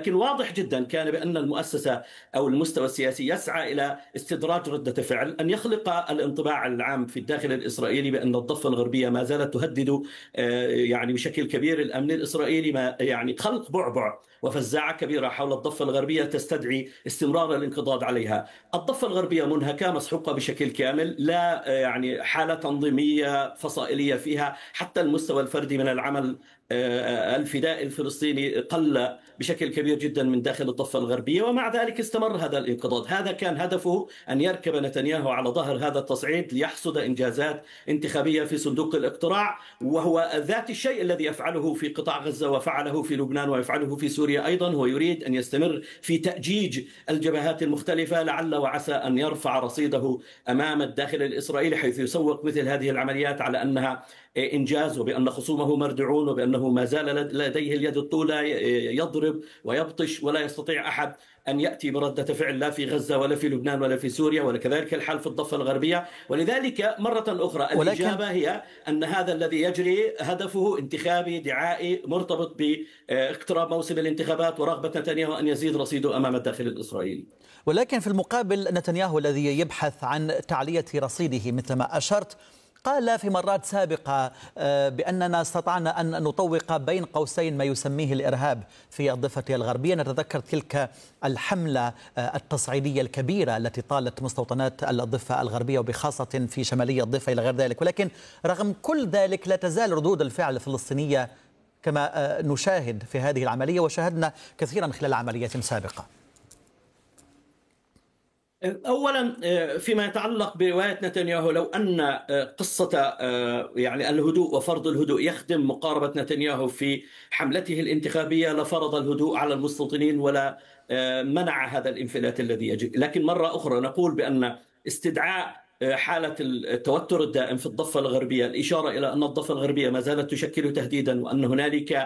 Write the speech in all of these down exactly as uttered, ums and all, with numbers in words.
لكن واضح جدا كان بأن المؤسسة أو المستوى السياسي يسعى إلى استدراج ردة فعل، أن يخلق الانطباع العام في الداخل الإسرائيلي بأن الضفة الغربية ما زالت تهدد يعني بشكل كبير الأمن الإسرائيلي، ما يعني خلق بعبع وفزاعة كبيرة حول الضفة الغربية تستدعي استمرار الانقضاض عليها. الضفة الغربية منهكة مسحوقة بشكل كامل، لا يعني حالة تنظيمية فصائلية فيها، حتى المستوى الفردي من العمل الفدائي الفلسطيني قل بشكل كبير جدا من داخل الضفة الغربية، ومع ذلك استمر هذا الانقضاض. هذا كان هدفه أن يركب نتنياهو على ظهر هذا التصعيد ليحصد إنجازات انتخابية في صندوق الاقتراع، وهو ذات الشيء الذي يفعله في قطاع غزة وفعله في لبنان ويفعله في سوريا أيضا. هو يريد أن يستمر في تأجيج الجبهات المختلفة لعل وعسى أن يرفع رصيده أمام الداخل الإسرائيلي، حيث يسوق مثل هذه العمليات على أنها إنجاز، وبأن خصومه مردعون، وبأنه ما زال لديه اليد الطولى يضرب ويبطش ولا يستطيع أحد أن يأتي بردة فعل لا في غزة ولا في لبنان ولا في سوريا، وكذلك الحال في الضفة الغربية. ولذلك مرة أخرى الإجابة هي أن هذا الذي يجري هدفه انتخابي دعائي مرتبط باقتراب موسم الانتخابات ورغبة نتنياهو أن يزيد رصيده أمام الداخل الإسرائيلي. ولكن في المقابل نتنياهو الذي يبحث عن تعلية رصيده مثلما أشرت قال في مرات سابقة بأننا استطعنا أن نطوق بين قوسين ما يسميه الإرهاب في الضفة الغربية. نتذكر تلك الحملة التصعيدية الكبيرة التي طالت مستوطنات الضفة الغربية وبخاصة في شمالية الضفة إلى غير ذلك، ولكن رغم كل ذلك لا تزال ردود الفعل الفلسطينية كما نشاهد في هذه العملية، وشاهدنا كثيرا خلال عمليات سابقة. أولا فيما يتعلق برواية نتنياهو، لو أن قصة يعني الهدوء وفرض الهدوء يخدم مقاربة نتنياهو في حملته الانتخابية لفرض الهدوء على المستوطنين ولا منع هذا الانفلات الذي يجري. لكن مرة أخرى نقول بأن استدعاء حالة التوتر الدائم في الضفة الغربية، الإشارة إلى أن الضفة الغربية ما زالت تشكل تهديدا، وأن هنالك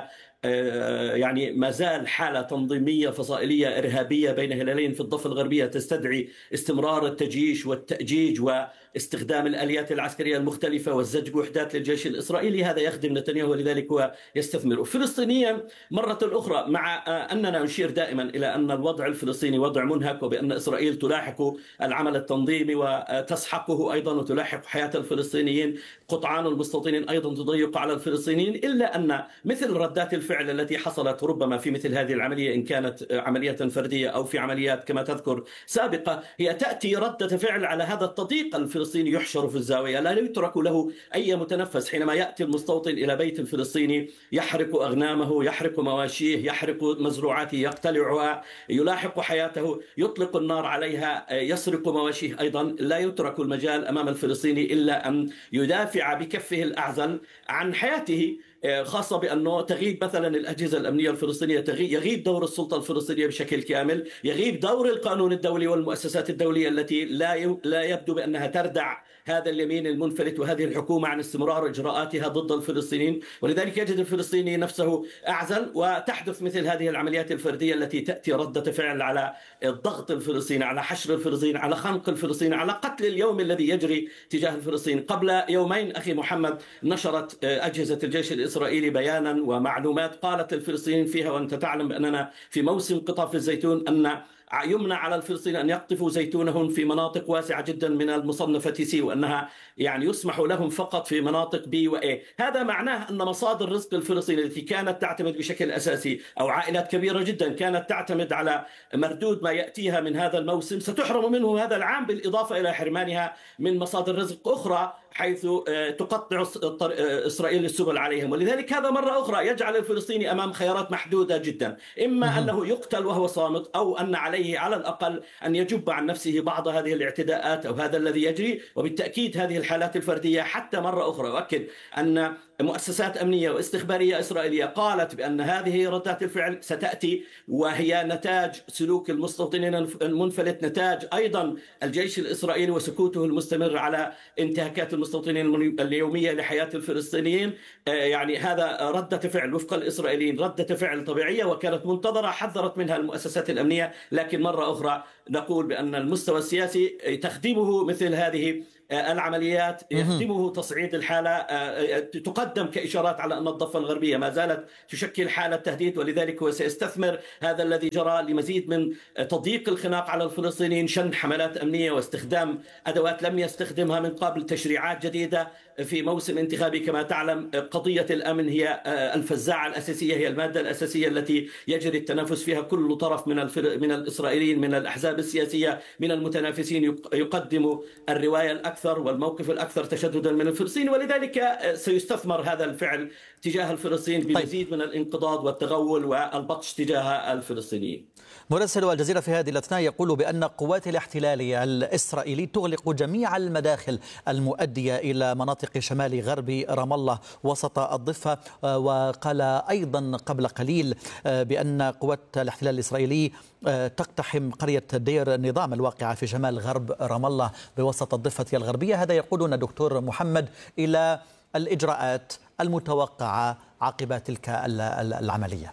يعني ما زال حالة تنظيمية فصائلية إرهابية بين هلالين في الضفة الغربية تستدعي استمرار التجيش والتأجيج واستخدام الآليات العسكرية المختلفة والزج وحدات للجيش الإسرائيلي. هذا يخدم نتنياهو، لذلك هو يستثمر. فلسطينيا مرة أخرى، مع أننا نشير دائما إلى أن الوضع الفلسطيني وضع منهك، وبأن إسرائيل تلاحق العمل التنظيمي وتسحقه أيضا وتلاحق حياة الفلسطينيين، قطعان المستوطنين أيضا تضيق على الفلسطينيين، إلا أن مثل ردات الفعل التي حصلت ربما في مثل هذه العملية إن كانت عملية فردية أو في عمليات كما تذكر سابقة، هي تأتي ردة فعل على هذا التضييق الفلسطيني يحشر في الزاوية، لا يترك له أي متنفس. حينما يأتي المستوطن إلى بيت الفلسطيني يحرق أغنامه، يحرق مواشيه، يحرق مزروعاته، يقتلعها، يلاحق حياته، يطلق النار عليها، يسرق مواشيه أيضا. لا يترك المجال أمام الفلسطيني إلا أن يدافع بكفه الأعزل عن حياته، خاصة بأنه تغيب مثلا الأجهزة الأمنية الفلسطينية، يغيب دور السلطة الفلسطينية بشكل كامل، يغيب دور القانون الدولي والمؤسسات الدولية التي لا لا يبدو بأنها تردع هذا اليمين المنفلت وهذه الحكومة عن استمرار إجراءاتها ضد الفلسطينيين. ولذلك يجد الفلسطيني نفسه أعزل، وتحدث مثل هذه العمليات الفردية التي تأتي ردة فعل على الضغط الفلسطيني، على حشر الفلسطيني، على خنق الفلسطيني، على قتل اليوم الذي يجري تجاه الفلسطينيين. قبل يومين أخي محمد نشرت أجهزة الجيش الإسرائيلي بيانا ومعلومات قالت الفلسطينيين فيها، وأنت تعلم بأننا في موسم قطاف الزيتون، أن يمنع على الفلسطينيين أن يقطفوا زيتونهم في مناطق واسعة جدا من المصنفة سي، وأنها يعني يسمح لهم فقط في مناطق بي وإيه. هذا معناه أن مصادر رزق الفلسطيني التي كانت تعتمد بشكل أساسي، أو عائلات كبيرة جدا كانت تعتمد على مردود ما يأتيها من هذا الموسم، ستحرم منه هذا العام، بالإضافة إلى حرمانها من مصادر رزق أخرى حيث تقطع إسرائيل السبل عليهم. ولذلك هذا مرة أخرى يجعل الفلسطيني أمام خيارات محدودة جدا، إما أنه يقتل وهو صامت، أو أن عليه على الأقل أن يجب عن نفسه بعض هذه الاعتداءات أو هذا الذي يجري. وبالتأكيد هذه الحالات الفردية، حتى مرة أخرى أؤكد أن مؤسسات أمنية واستخبارية إسرائيلية قالت بأن هذه ردات الفعل ستأتي وهي نتاج سلوك المستوطنين المنفلت، نتاج أيضا الجيش الإسرائيلي وسكوته المستمر على انتهاكات المستوطنين اليومية لحياة الفلسطينيين. يعني هذا ردة فعل وفق الإسرائيليين، ردة فعل طبيعية وكانت منتظرة، حذرت منها المؤسسات الأمنية. لكن مرة أخرى نقول بأن المستوى السياسي تخدمه مثل هذه العمليات يختمه تصعيد الحالة. تقدم كإشارات على أن الضفة الغربية ما زالت تشكل حالة تهديد، ولذلك هو سيستثمر هذا الذي جرى لمزيد من تضييق الخناق على الفلسطينيين، شن حملات أمنية واستخدام أدوات لم يستخدمها من قبل، تشريعات جديدة في موسم انتخابي. كما تعلم قضية الأمن هي الفزاعة الأساسية، هي المادة الأساسية التي يجري التنافس فيها. كل طرف من من الإسرائيليين، من الأحزاب السياسية، من المتنافسين يقدم الرواية الأكثر والموقف الأكثر تشددا من الفلسطينيين، ولذلك سيستثمر هذا الفعل تجاه الفلسطينيين بمزيد من الانقضاض والتغول والبطش تجاه الفلسطينيين. مراسل الجزيرة في هذه الأثناء يقول بأن قوات الاحتلال الإسرائيلي تغلق جميع المداخل المؤدية إلى مناطق شمال غرب رام الله وسط الضفة، وقال أيضا قبل قليل بأن قوات الاحتلال الإسرائيلي تقتحم قرية دير النظام الواقعة في شمال غرب رام الله بوسط الضفة الغربية. هذا يقودنا دكتور محمد إلى الإجراءات المتوقعة عقب تلك العملية.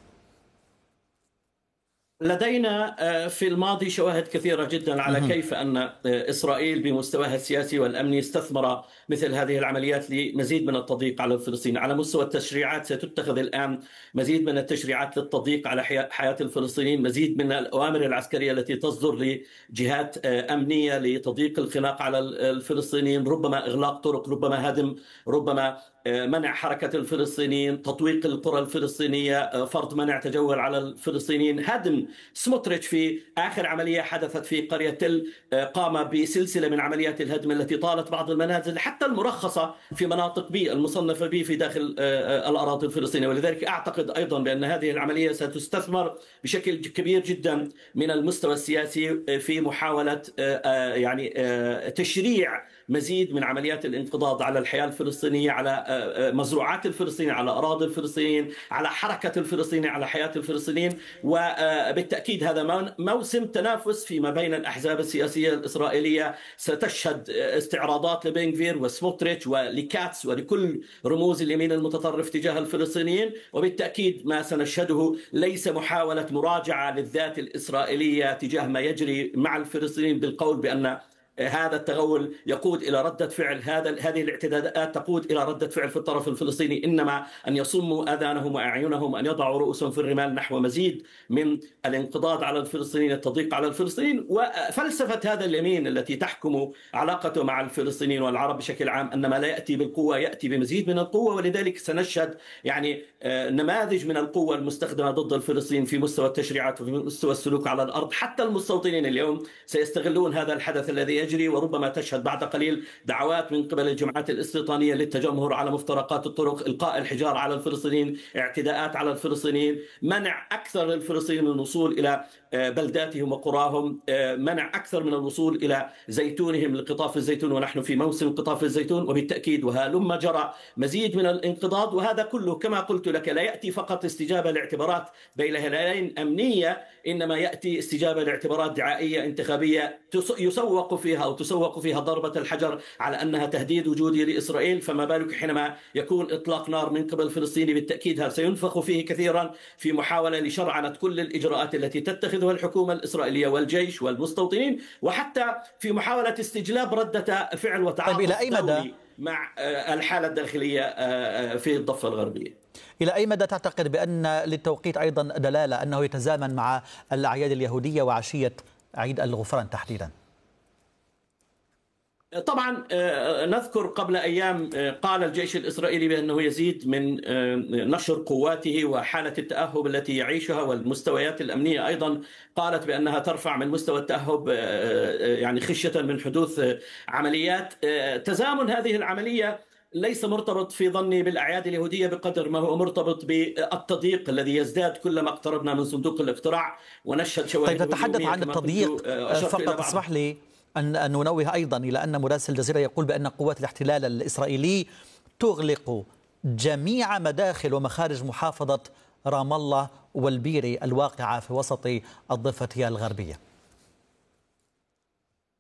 لدينا في الماضي شواهد كثيرة جدا على كيف أن إسرائيل بمستواها السياسي والأمني استثمر مثل هذه العمليات لمزيد من التضييق على الفلسطينيين. على مستوى التشريعات ستتخذ الآن مزيد من التشريعات للتضييق على حياة الفلسطينيين، مزيد من الأوامر العسكرية التي تصدر لجهات أمنية لتضييق الخناق على الفلسطينيين، ربما إغلاق طرق، ربما هدم، ربما منع حركة الفلسطينيين، تطويق القرى الفلسطينية، فرض منع تجول على الفلسطينيين، هدم. سموتريتش في آخر عملية حدثت في قرية تل قام بسلسلة من عمليات الهدم التي طالت بعض المنازل حتى المرخصة في مناطق بي المصنفة بي في داخل الأراضي الفلسطينية. ولذلك أعتقد أيضا بأن هذه العملية ستستثمر بشكل كبير جدا من المستوى السياسي في محاولة يعني تشريع مزيد من عمليات الانقضاض على الحياة الفلسطينية، على مزروعات الفلسطينيين، على أراضي الفلسطينيين، على حركة الفلسطينيين، على حياة الفلسطينيين. وبالتأكيد هذا موسم تنافس فيما بين الأحزاب السياسية الإسرائيلية، ستشهد استعراضات لبن غفير وسموتريتش ولكاتس ولكل رموز اليمين المتطرف تجاه الفلسطينيين. وبالتأكيد ما سنشهده ليس محاولة مراجعة للذات الإسرائيلية تجاه ما يجري مع الفلسطينيين بالقول بأن هذا التغول يقود إلى ردة فعل، هذا هذه الاعتداءات تقود إلى ردة فعل في الطرف الفلسطيني، إنما أن يصموا آذانهم وأعينهم، أن يضعوا رؤوسهم في الرمال نحو مزيد من الانقضاض على الفلسطينيين، التضييق على الفلسطينيين. وفلسفة هذا اليمين التي تحكم علاقته مع الفلسطينيين والعرب بشكل عام أن ما لا يأتي بالقوة يأتي بمزيد من القوة. ولذلك سنشهد يعني نماذج من القوة المستخدمة ضد الفلسطينيين في مستوى التشريعات وفي مستوى السلوك على الأرض. حتى المستوطنين اليوم سيستغلون هذا الحدث الذي يجري، وربما تشهد بعد قليل دعوات من قبل الجماعات الاستيطانية للتجمهر على مفترقات الطرق، إلقاء الحجار على الفلسطينيين، اعتداءات على الفلسطينيين، منع أكثر الفلسطينيين من الوصول إلى بلداتهم وقراهم، منع أكثر من الوصول إلى زيتونهم لقطاف الزيتون، ونحن في موسم قطاف الزيتون. وبالتأكيد وهلما جرى مزيد من الانقضاض، وهذا كله كما قلت لك لا يأتي فقط استجابة لاعتبارات بين هلالين أمنية، إنما يأتي استجابة لاعتبارات دعائية انتخابية يسوق فيها أو تسوق فيها ضربة الحجر على أنها تهديد وجودي لإسرائيل. فما بالك حينما يكون إطلاق نار من قبل فلسطيني؟ بالتأكيد هذا سينفخ فيه كثيرا في محاولة لشرعنة كل الإجراءات التي تتخذها الحكومة الإسرائيلية والجيش والمستوطنين، وحتى في محاولة استجلاب ردة فعل وتعاطف طيب إلى أي مدى مع الحالة الداخلية في الضفة الغربية. إلى أي مدى تعتقد بأن للتوقيت أيضا دلالة أنه يتزامن مع الأعياد اليهودية وعشية عيد الغفران تحديدا؟ طبعا نذكر قبل أيام قال الجيش الإسرائيلي بأنه يزيد من نشر قواته، وحالة التأهب التي يعيشها والمستويات الأمنية أيضا قالت بأنها ترفع من مستوى التأهب يعني خشية من حدوث عمليات. تزامن هذه العملية ليس مرتبط في ظني بالأعياد اليهودية بقدر ما هو مرتبط بالتضييق الذي يزداد كلما اقتربنا من صندوق الاقتراع، ونشهد شواهد. طيب تتحدث عن التضييق فقط، اسمح لي أن ننوه أيضا إلى أن مراسل الجزيرة يقول بأن قوات الاحتلال الإسرائيلي تغلق جميع مداخل ومخارج محافظة رام الله والبيري الواقعة في وسط الضفة الغربية.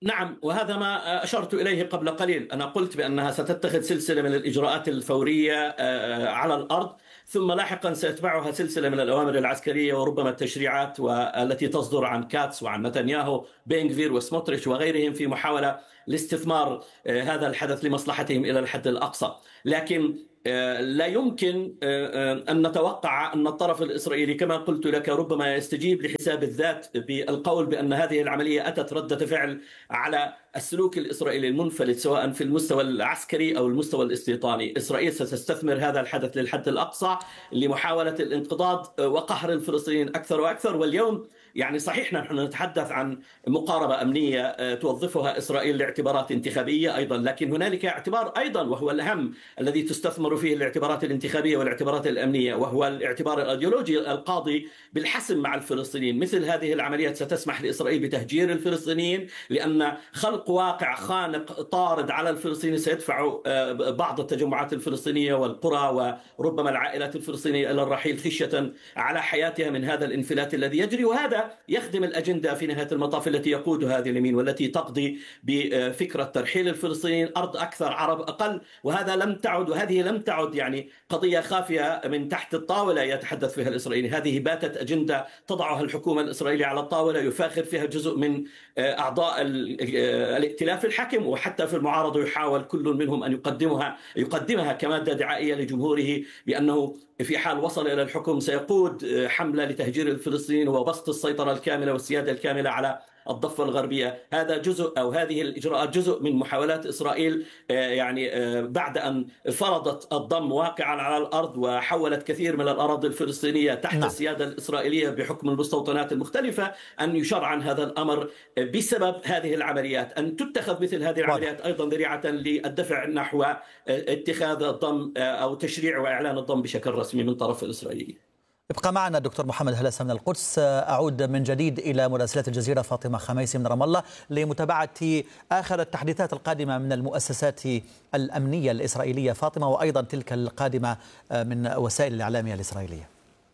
نعم، وهذا ما أشرت إليه قبل قليل. أنا قلت بأنها ستتخذ سلسلة من الإجراءات الفورية على الأرض، ثم لاحقا سيتبعها سلسلة من الأوامر العسكرية وربما التشريعات والتي تصدر عن كاتس وعن نتنياهو بينغفير وسموتريتش وغيرهم في محاولة لاستثمار هذا الحدث لمصلحتهم إلى الحد الأقصى. لكن لا يمكن أن نتوقع أن الطرف الإسرائيلي كما قلت لك ربما يستجيب لحساب الذات بالقول بأن هذه العملية أتت ردة فعل على السلوك الإسرائيلي المنفلت سواء في المستوى العسكري أو المستوى الاستيطاني. إسرائيل ستستثمر هذا الحدث للحد الأقصى لمحاولة الانقضاض وقهر الفلسطينيين أكثر وأكثر. واليوم يعني صحيح نحن نتحدث عن مقاربة أمنية توظفها إسرائيل لاعتبارات انتخابية أيضا، لكن هنالك اعتبار أيضا وهو الأهم الذي تستثمر فيه الاعتبارات الانتخابية والاعتبارات الأمنية، وهو الاعتبار الأيديولوجي القاضي بالحسم مع الفلسطينيين. مثل هذه العمليات ستسمح لإسرائيل بتهجير الفلسطينيين، لأن خلق واقع خانق طارد على الفلسطينيين سيدفع بعض التجمعات الفلسطينية والقرى وربما العائلات الفلسطينية إلى الرحيل خشية على حياتها من هذا الانفلات الذي يجري. وهذا يخدم الأجندة في نهاية المطاف التي يقودها هذه اليمين والتي تقضي بفكرة ترحيل الفلسطينيين أرض أكثر عرب أقل. وهذا لم تعد وهذه لم تعد يعني قضية خافية من تحت الطاولة يتحدث فيها الإسرائيلي. هذه باتت أجندة تضعها الحكومة الإسرائيلية على الطاولة، يفاخر فيها جزء من أعضاء الائتلاف الحاكم، وحتى في المعارضة يحاول كل منهم أن يقدمها يقدمها كمادة دعائية لجمهوره بأنه في حال وصل إلى الحكم سيقود حملة لتهجير الفلسطينيين وبسط السيطرة الكاملة والسيادة الكاملة على الضفة الغربية. هذا جزء أو هذه الإجراءات جزء من محاولات إسرائيل يعني بعد أن فرضت الضم واقعا على الأرض وحولت كثير من الأراضي الفلسطينية تحت نعم. السيادة الإسرائيلية بحكم المستوطنات المختلفة، أن يشرعن هذا الأمر بسبب هذه العمليات، أن تتخذ مثل هذه العمليات أيضا ذريعة للدفع نحو اتخاذ الضم أو تشريع وإعلان الضم بشكل رسمي من طرف الإسرائيلي. ابقى معنا دكتور محمد هلسة من القدس. أعود من جديد إلى مراسلة الجزيرة فاطمة خميسي من رام الله لمتابعة آخر التحديثات القادمة من المؤسسات الأمنية الإسرائيلية فاطمة، وأيضا تلك القادمة من وسائل الإعلام الإسرائيلية.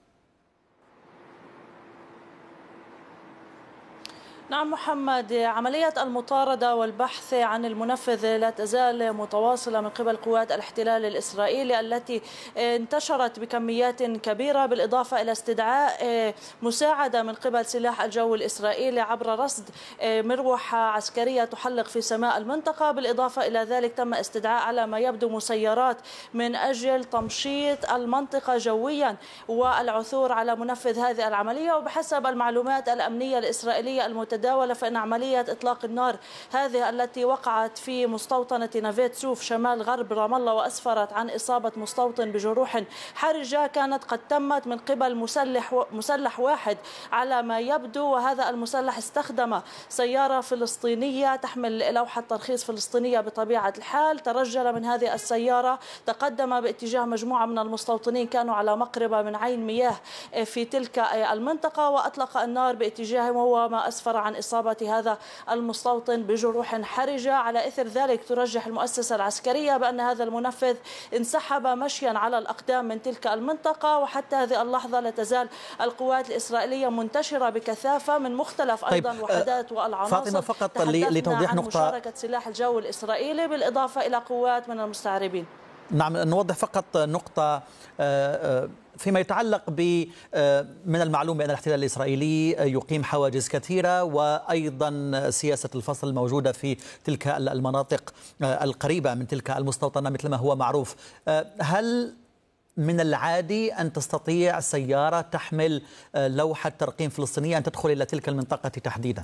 نعم محمد، عملية المطاردة والبحث عن المنفذ لا تزال متواصلة من قبل قوات الاحتلال الإسرائيلي التي انتشرت بكميات كبيرة، بالإضافة إلى استدعاء مساعدة من قبل سلاح الجو الإسرائيلي عبر رصد مروحة عسكرية تحلق في سماء المنطقة. بالإضافة إلى ذلك تم استدعاء على ما يبدو مسيرات من أجل تمشيط المنطقة جويا والعثور على منفذ هذه العملية. وبحسب المعلومات الأمنية الإسرائيلية المتداولة فإن عملية إطلاق النار هذه التي وقعت في مستوطنة نافيت سوف شمال غرب رام الله وأسفرت عن إصابة مستوطن بجروح حرجة كانت قد تمت من قبل مسلح مسلح واحد على ما يبدو، وهذا المسلح استخدم سيارة فلسطينية تحمل لوحة ترخيص فلسطينية بطبيعة الحال. ترجل من هذه السيارة، تقدم باتجاه مجموعة من المستوطنين كانوا على مقربة من عين مياه في تلك المنطقة، وأطلق النار باتجاههم، وهو ما أسفر عن إصابة هذا المستوطن بجروح حرجة. على إثر ذلك ترجح المؤسسة العسكرية بأن هذا المنفذ انسحب مشيا على الأقدام من تلك المنطقة، وحتى هذه اللحظة لا تزال القوات الإسرائيلية منتشرة بكثافة من مختلف أيضا طيب الوحدات والعناصر. فاطمة، فقط لتوضيح نقطة، مشاركة سلاح الجو الإسرائيلي بالإضافة إلى قوات من المستعربين. نعم، نوضح فقط نقطة فيما يتعلق ب من المعلوم بأن الاحتلال الإسرائيلي يقيم حواجز كثيرة، وأيضا سياسة الفصل الموجودة في تلك المناطق القريبة من تلك المستوطنة مثل ما هو معروف. هل من العادي أن تستطيع سيارة تحمل لوحة ترقيم فلسطينية أن تدخل إلى تلك المنطقة تحديدا؟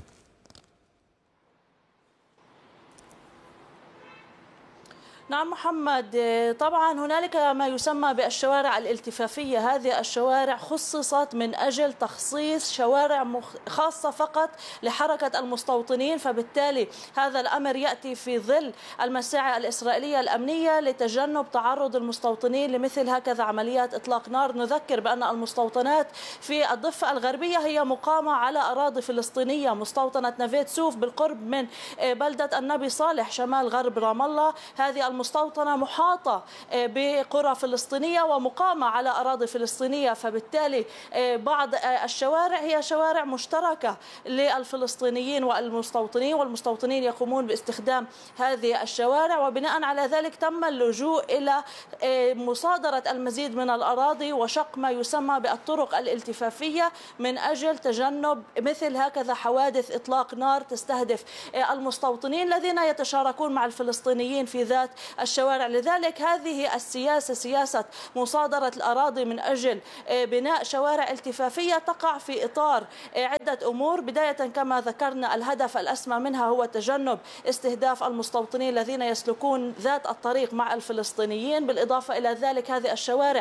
نعم محمد، طبعا هنالك ما يسمى بالشوارع الالتفافية. هذه الشوارع خصصت من أجل تخصيص شوارع خاصة فقط لحركة المستوطنين، فبالتالي هذا الأمر يأتي في ظل المساعي الإسرائيلية الأمنية لتجنب تعرض المستوطنين لمثل هكذا عمليات إطلاق نار. نذكر بأن المستوطنات في الضفة الغربية هي مقامة على أراضي فلسطينية. مستوطنة نافيت سوف بالقرب من بلدة النبي صالح شمال غرب رام الله، هذه المستوطنة محاطة بقرى فلسطينية ومقامة على أراضي فلسطينية، فبالتالي بعض الشوارع هي شوارع مشتركة للفلسطينيين والمستوطنين، والمستوطنين يقومون باستخدام هذه الشوارع، وبناء على ذلك تم اللجوء إلى مصادرة المزيد من الأراضي وشق ما يسمى بالطرق الالتفافية من أجل تجنب مثل هكذا حوادث إطلاق نار تستهدف المستوطنين الذين يتشاركون مع الفلسطينيين في ذات الشوارع. لذلك هذه السياسة، سياسة مصادرة الأراضي من أجل بناء شوارع التفافية، تقع في إطار عدة أمور. بداية كما ذكرنا الهدف الأسمى منها هو تجنب استهداف المستوطنين الذين يسلكون ذات الطريق مع الفلسطينيين. بالإضافة إلى ذلك هذه الشوارع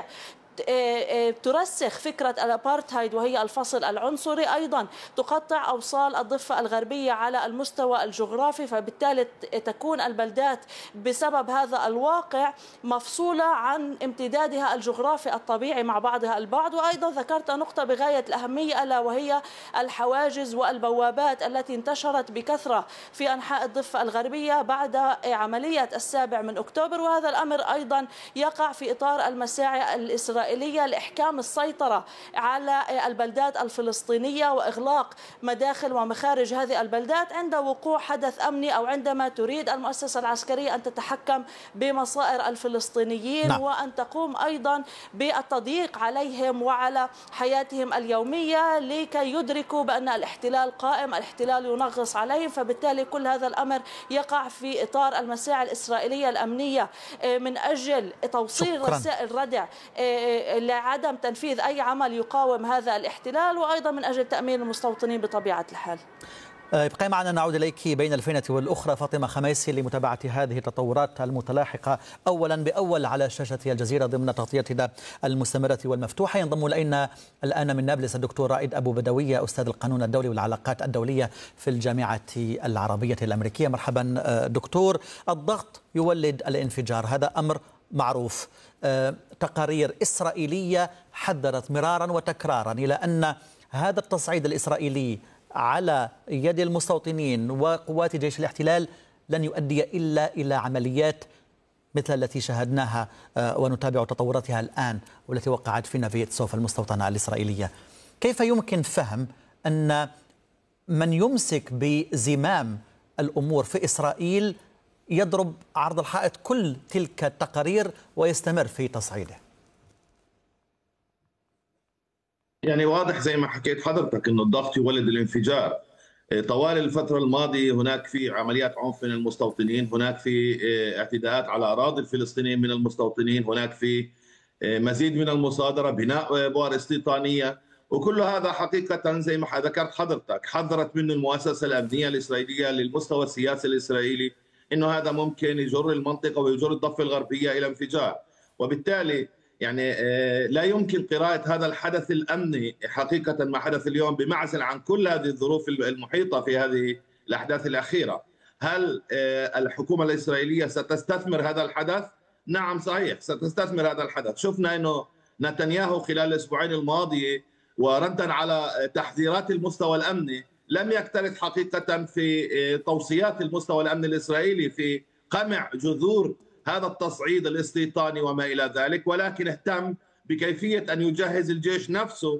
ترسخ فكرة الأبارتهايد وهي الفصل العنصري، أيضا تقطع أوصال الضفة الغربية على المستوى الجغرافي، فبالتالي تكون البلدات بسبب هذا الواقع مفصولة عن امتدادها الجغرافي الطبيعي مع بعضها البعض. وأيضا ذكرت نقطة بغاية الأهمية ألا وهي الحواجز والبوابات التي انتشرت بكثرة في أنحاء الضفة الغربية بعد عملية السابع من أكتوبر، وهذا الأمر أيضا يقع في إطار المساعي الإسرائيلية لإحكام السيطرة على البلدات الفلسطينية وإغلاق مداخل ومخارج هذه البلدات عند وقوع حدث أمني أو عندما تريد المؤسسة العسكرية أن تتحكم بمصائر الفلسطينيين. نعم. وأن تقوم أيضا بالتضييق عليهم وعلى حياتهم اليومية لكي يدركوا بأن الاحتلال قائم، الاحتلال ينغص عليهم. فبالتالي كل هذا الأمر يقع في إطار المساعي الإسرائيلية الأمنية من أجل توصيل رسائل ردع لعدم تنفيذ أي عمل يقاوم هذا الاحتلال، وأيضا من أجل تأمين المستوطنين بطبيعة الحال. ابقي معنا، نعود إليك بين الفينة والأخرى. فاطمة خميسي لمتابعة هذه التطورات المتلاحقة أولا بأول على شاشة الجزيرة ضمن تغطيتنا المستمرة والمفتوحة. ينضم إلينا الآن من نابلس الدكتور رائد أبو بدوية، أستاذ القانون الدولي والعلاقات الدولية في الجامعة العربية الأمريكية. مرحبا دكتور. الضغط يولد الانفجار، هذا أمر معروف. تقارير إسرائيلية حذرت مرارا وتكرارا إلى أن هذا التصعيد الإسرائيلي على يد المستوطنين وقوات جيش الاحتلال لن يؤدي إلا إلى عمليات مثل التي شاهدناها ونتابع تطوراتها الآن والتي وقعت في نافيتسوف المستوطنة الإسرائيلية. كيف يمكن فهم أن من يمسك بزمام الأمور في إسرائيل يضرب عرض الحائط كل تلك التقارير ويستمر في تصعيده؟ يعني واضح زي ما حكيت حضرتك انه الضغط يولد الانفجار. طوال الفترة الماضية هناك في عمليات عنف من المستوطنين، هناك في اعتداءات على أراضي الفلسطينيين من المستوطنين، هناك في مزيد من المصادرة، بناء بؤر استيطانية، وكل هذا حقيقة زي ما ذكرت حضرتك حذرت منه المؤسسة الأمنية الإسرائيلية للمستوى السياسي الإسرائيلي انه هذا ممكن يجر المنطقه ويجر الضفه الغربيه الى انفجار. وبالتالي يعني لا يمكن قراءه هذا الحدث الامني حقيقه ما حدث اليوم بمعزل عن كل هذه الظروف المحيطه في هذه الاحداث الاخيره. هل الحكومه الاسرائيليه ستستثمر هذا الحدث؟ نعم صحيح ستستثمر هذا الحدث. شفنا انه نتنياهو خلال الاسبوعين الماضيه وردا على تحذيرات المستوى الامني لم يكترث حقيقة في توصيات المستوى الأمني الإسرائيلي في قمع جذور هذا التصعيد الاستيطاني وما إلى ذلك، ولكن اهتم بكيفية أن يجهز الجيش نفسه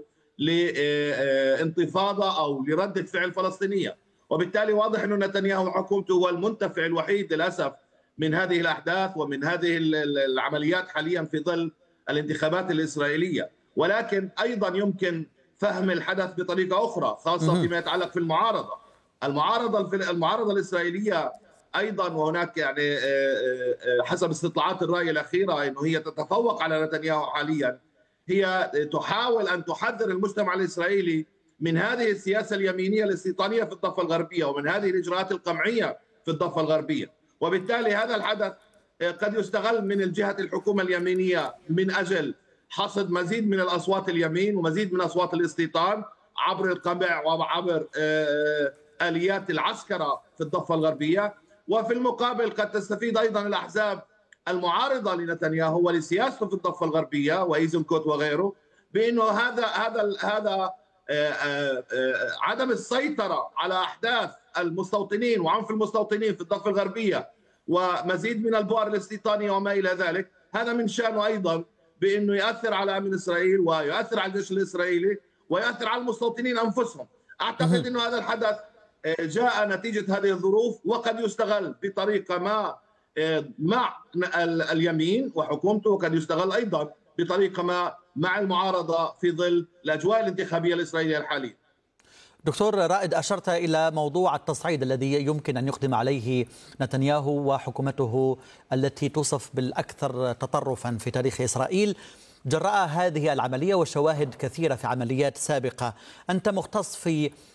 لانتفاضة أو لردة فعل فلسطينية. وبالتالي واضح أن نتنياهو وحكومته هو المنتفع الوحيد للأسف من هذه الأحداث ومن هذه العمليات حاليا في ظل الانتخابات الإسرائيلية. ولكن أيضا يمكن فهم الحدث بطريقة أخرى، خاصة فيما يتعلق في المعارضة. المعارضة المعارضة الإسرائيلية أيضا، وهناك يعني حسب استطلاعات الرأي الأخيرة أنه هي تتفوق على نتنياهو حاليا، هي تحاول أن تحذر المجتمع الإسرائيلي من هذه السياسة اليمينية الاستيطانية في الضفة الغربية ومن هذه الإجراءات القمعية في الضفة الغربية. وبالتالي هذا الحدث قد يستغل من الجهة الحكومة اليمينية من أجل حصد مزيد من الأصوات اليمين ومزيد من أصوات الاستيطان عبر القمع وعبر آليات العسكرة في الضفة الغربية. وفي المقابل قد تستفيد أيضا الأحزاب المعارضة لنتنياهو ولسياسته في الضفة الغربية وإيزنكوت وغيره بأنه هذا هذا هذا عدم السيطرة على أحداث المستوطنين وعنف المستوطنين في الضفة الغربية ومزيد من البؤر الاستيطانية وما إلى ذلك. هذا من شأنه أيضا بأنه يؤثر على أمن إسرائيل ويؤثر على الجيش الإسرائيلي ويؤثر على المستوطنين أنفسهم. أعتقد أنه هذا الحدث جاء نتيجة هذه الظروف، وقد يستغل بطريقة ما مع اليمين وحكومته، وقد يستغل أيضا بطريقة ما مع المعارضة في ظل الأجواء الانتخابية الإسرائيلية الحالية. دكتور رائد، أشرت إلى موضوع التصعيد الذي يمكن أن يقدم عليه نتنياهو وحكومته التي توصف بالأكثر تطرفا في تاريخ إسرائيل جراء هذه العملية وشواهد كثيرة في عمليات سابقة. أنت مختص في